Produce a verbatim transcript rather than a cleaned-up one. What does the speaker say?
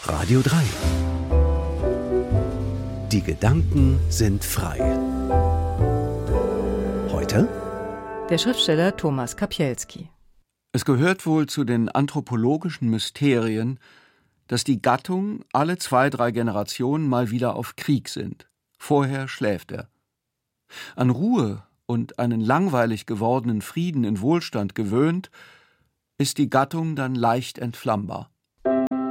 Radio drei. Die Gedanken sind frei. Heute der Schriftsteller Thomas Kapielski. Es gehört wohl zu den anthropologischen Mysterien, dass die Gattung alle zwei, drei Generationen mal wieder auf Krieg sind. Vorher schläft er. An Ruhe und einen langweilig gewordenen Frieden in Wohlstand gewöhnt, ist die Gattung dann leicht entflammbar.